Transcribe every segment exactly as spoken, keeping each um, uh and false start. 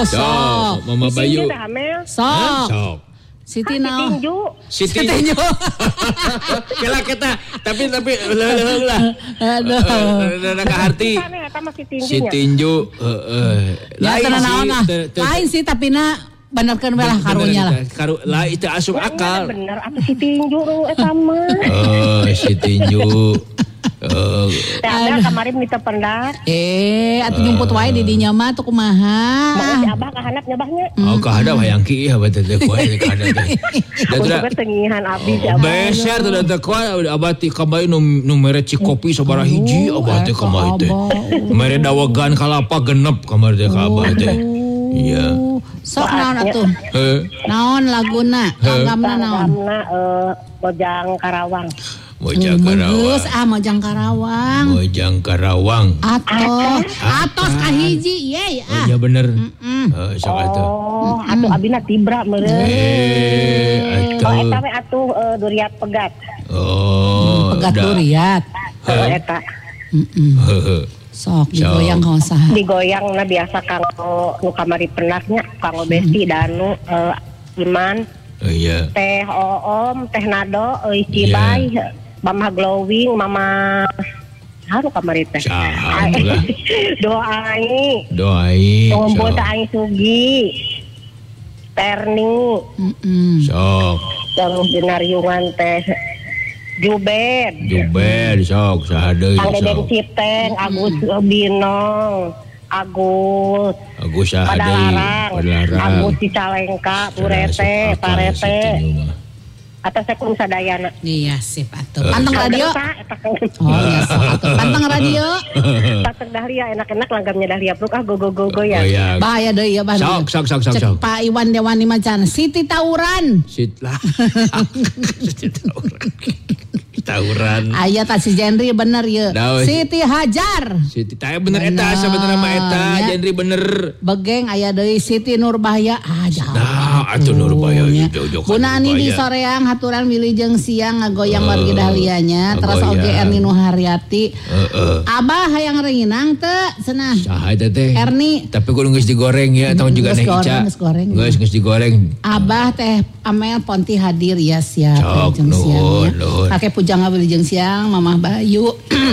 sok. Mama Bayu. Sok. Sok. Siti naon? Siti tinju. Kela kita, tapi tapi leuleung lah. Aduh. Ka harti. Si tinju heeh. Lain naon ah. Lain sih tapi na benerkeun we lah karunya lah. Karu lain teu asup akal. Bener atuh si tinju eta mah. Oh, si tinju. Oh. Ada kemarin minta pendak. Eh, atuh nyumput wae di dinya mah tuh kumaha. Mah si Abah kahandap nyabahnya. Oh, kahandap hayang kieu ya bae teh kuae kahandap teh. Da teh tengihan abdi si Abah. Beser teh da kuae Abah ti kamari nu nu mere cikopi sabaraha hiji Abah teh kamari teh. Mere dawegan kalapa genep kamari teh ka Abah teh. Iya. Sok naon atuh? Heeh. Naon laguna? Langgamna naon? Langgamna eh Mojang Karawang. Mojang Karawang. Geus ah Mojang Karawang. Mojang Karawang. Atos, atos kahiji ye ah. Oh iya bener. Heeh, sok atuh. Oh, atuh abina tibra meureun. Eh, atuh. Oh, eta we atuh Duriat Pegat. Oh, Pegat Duriat. Heeh eta. Heeh. Sok digoyang kaosaha. Digoyang na biasa kanggo nu kamari penaknya kanggo Besti Danu Iman. Oh iya. Teh Oom, Teh Nado, euy Cibay, Mama Glowing, Mama haru kamari teh. Alhamdulillah. Doai. Doai. Ngumpul teh Aing Sugi. Terni. Heeh. Sok. Terus dinariungan teh Jubed. Jubed sok sahadeui sok. Kang Deden Cipteng, Agus Binong, Agus. Agus sahadeui. Padalarang. Agus Cicalengka, Purete, Parete. Atau sekun sadayana. Iya sip atuh. Panteng radio. Oh iya sok atuh. Panteng radio. Panteng Dahlia enak-enak langgamnya Dahlia Pruk ah go go go go ya. Bahaya deui ya Sok Bang. sok sok sok. Cek Pak Iwan Dewani macan Siti Tauran. Sit lah. Siti Tauran. Tauran. Aya tah si Jendri bener ye. Siti Hajar. Siti teh bener eta sebenarnya mah eta Jendri bener. Begeng aya deui Siti Nurbahaya. Ah jauh. Nah, atuh Nurbahaya jauh-jauh. Punani di soreang haturan wilujeng siang ngagoyang wargi dahlianya terus oge Erni Nuharyati. Heeh. Abah hayang reinang teu cenah. Saha eta teh? Erni. Tapi kudu geus digoreng ya atawa juga neh Ica. Geus goreng. Geus geus digoreng. Abah teh Amel Ponti hadir ya siap wilujeng siang. Kakek Pujangga wilujeng siang, Mamah Bayu.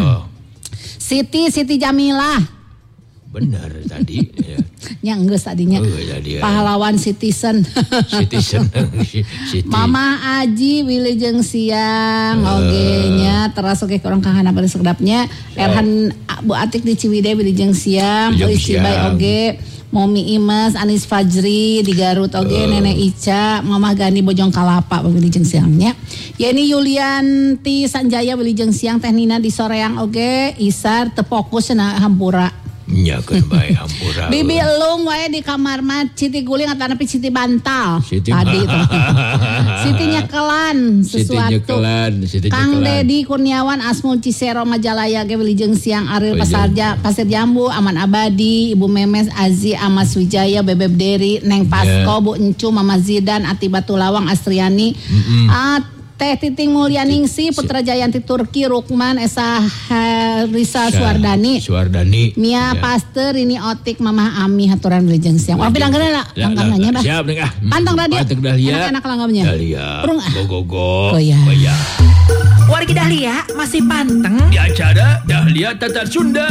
Siti Siti Jamilah. Benar tadi ya. Nya geus tadinya. Oh, tadi, ya. Pahlawan citizen. Citizen. Mama Aji wilujeng siang uh. oge nya teras oge kurang kahanap bari sedapnya. Erhan Bu Atik di Ciwidey wilujeng siang. Euy Sibay oge. Momi Imas, Anis Fajri di Garut oge, uh. Nenek Ica, Mama Gani Bojong Kalapa wilujeng siangnya. Yeni Yulianti Sanjaya wilujeng siang, Teh Nina di Soreang oge, Isar teu fokus na hampura. Nya keun bae hampura. Bibi elung wae di kamar mah Siti guling atau nepi Siti bantal. Siti tadi tuh. Siti nyekelan sesuatu. Siti nyekelan, Siti Kang nyekelan. Dedi Kurniawan Asmul Cisero Majalaya ge wilujeng siang Ariel Pasarja Pasir Jambu Aman Abadi Ibu Memes Azi Amas Wijaya Bebeb Deri Neng Pasko yeah. Bu Encu Mama Zidan Ati Batulawang Astriani mm-hmm. At Teh Titing Mulyaningsi Putra Jayanti Turki Rukman Esa Risa Suwardani Suwardani Mia ya. Pasteur ini Otik Mamah Ami haturan wilujeng siang. Wah bilangeun lah langgamnya bah. Siap nih ah. Pantang radio. Pantang Dahlia. Enak-enak langgamnya. Dahlia. Go go go. Goyah. Goyah. Wargi Dahlia masih panteng di acara Dahlia Tatar Sunda.